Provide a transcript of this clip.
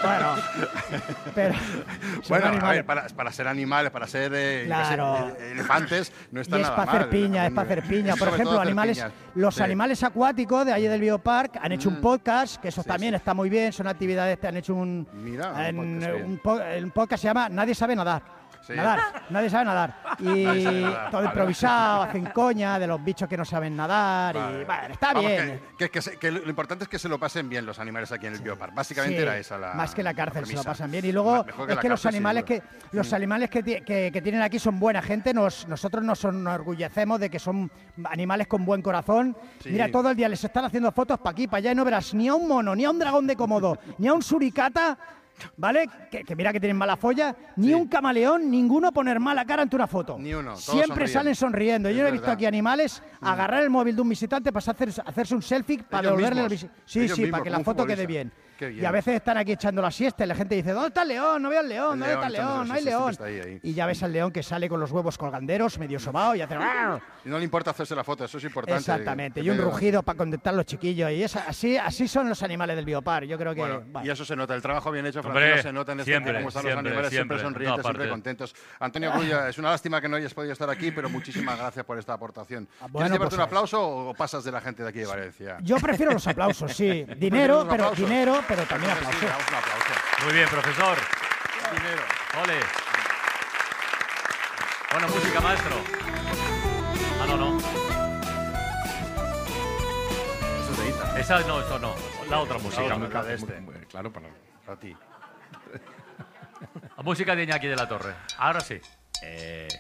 Bueno, pero bueno, a ver, para ser animales, para ser elefantes, no está nada mal. Es para hacer piña, es para hacer piña. Por ejemplo, los animales acuáticos de allí del Biopark han hecho un podcast, que eso también está muy bien, son actividades, han hecho un podcast que se llama Nadie sabe nadar. Sí. Nadie sabe nadar. Y todo improvisado, hacen coña de los bichos que no saben nadar. Vale. Y bueno, está bien. Que lo importante es que se lo pasen bien los animales aquí en el Biopark. Básicamente era esa la. Más que la cárcel premisa. se lo pasan bien. Y luego es que los animales que tienen aquí son buena gente. Nosotros nos enorgullecemos de que son animales con buen corazón. Sí. Mira, todo el día les están haciendo fotos para aquí, para allá y no verás ni a un mono, ni a un dragón de Komodo, ni a un suricata. ¿Vale? Que mira que tienen mala folla. Ni un camaleón, ninguno poner mala cara ante una foto. Ni uno. Siempre salen sonriendo. Yo no he visto aquí animales agarrar el móvil de un visitante para hacerse un selfie para devolverle el visitante. Sí, para que la foto quede bien. Y a veces están aquí echando la siesta y la gente dice, ¿dónde está el león? No veo al león, ¿dónde está el león? No hay león. Y ya ves al león que sale con los huevos colganderos, medio sobao y hace... Y no le importa hacerse la foto, eso es importante. Exactamente, y un rugido para contentar a los chiquillos. Y así son los animales del Biopark. Yo creo que... Bueno, y eso se nota, el trabajo bien hecho, Francino, se nota en este cómo están los animales, siempre sonrientes, siempre contentos. Antonio Grulla, es una lástima que no hayas podido estar aquí, pero muchísimas gracias por esta aportación. ¿Quieres llevarte un aplauso o pasas de la gente de aquí de Valencia? Yo prefiero los aplausos, sí. Dinero, pero también aplausos. Un aplauso. Muy bien, profesor. Dinero. Ole. Bueno, música, maestro. No. Eso es de Ita. Esa no, eso no. La otra música. La de este. Claro, para ti. La música de Iñaki de la Torre. Ahora sí.